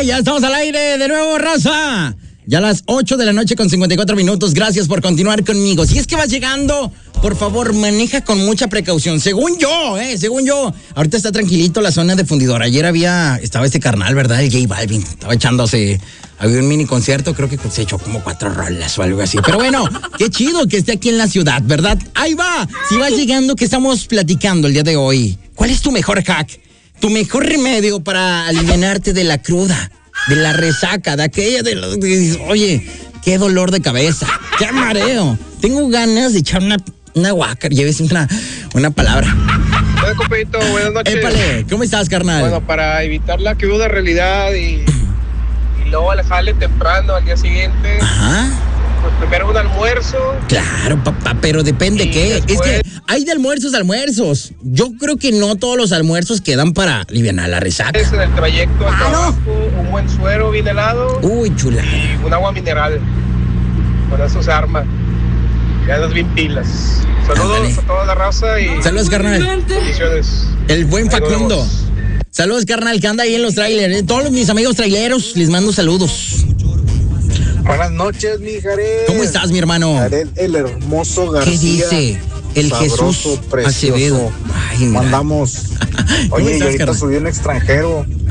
Ya estamos al aire de nuevo, raza. Ya a las 8 de la noche con 54 minutos. Gracias por continuar conmigo. Si es que vas llegando, por favor, maneja con mucha precaución. Según yo. Ahorita está tranquilito la zona de Fundidora. Ayer estaba este carnal, ¿verdad? El J Balvin. Estaba echándose, había un mini concierto. Creo que se echó como 4 rolas o algo así. Pero bueno, qué chido que esté aquí en la ciudad, ¿verdad? Ahí va. Si vas llegando, ¿qué estamos platicando el día de hoy? ¿Cuál es tu mejor hack? Tu mejor remedio para alivianarte de la cruda, de la resaca, de aquella oye, qué dolor de cabeza, qué mareo. Tengo ganas de echar una guácara, lleves una palabra. Hola, compito, buenas noches. Épale, ¿cómo estás, carnal? Bueno, para evitar la cruda realidad y luego alejarle temprano al día siguiente. Ajá. Pues primero un almuerzo. Claro, papá, pero depende qué. Después... Es que hay de almuerzos a almuerzos. Yo creo que no todos los almuerzos quedan para aliviar la resaca. En el trayecto al trabajo, un buen suero bien helado. Uy, chula. Y un agua mineral. Con eso se arma. Ya andas bien pilas. Saludos. Ándale. A toda la raza y... Saludos, carnal. Bendiciones. El buen Facundo. Saludos, carnal, que anda ahí en los trailers. Todos mis amigos traileros, les mando saludos. Buenas noches, mi Jared. ¿Cómo estás, mi hermano? Jared, el hermoso García. ¿Qué dice? El sabroso, Jesús precioso. Acevedo. Ay, mandamos. Oye, y ahorita subí un extranjero.